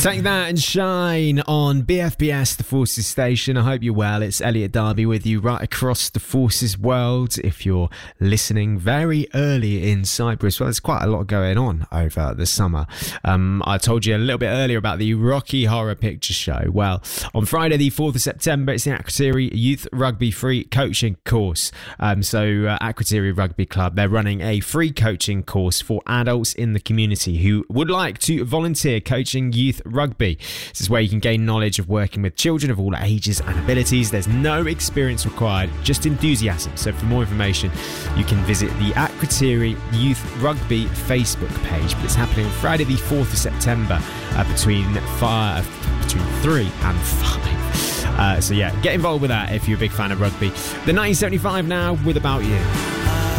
Take that and shine on BFBS, the Forces station. I hope you're well. It's Elliot Darby with you right across the Forces world. If you're listening very early in Cyprus, well, there's quite a lot going on over the summer. I told you a little bit earlier about the Rocky Horror Picture Show. Well, on Friday, the 4th of September, it's the Akrotiri Youth Rugby Free Coaching Course. Akrotiri Rugby Club, they're running a free coaching course for adults in the community who would like to volunteer coaching youth rugby. This is where you can gain knowledge of working with children of all ages and abilities. There's no experience required, just enthusiasm. So for more information, you can visit the Akrotiri Youth Rugby Facebook page. But it's happening on Friday the 4th of September between 3 and 5. So get involved with that if you're a big fan of rugby. The 1975 now with About You.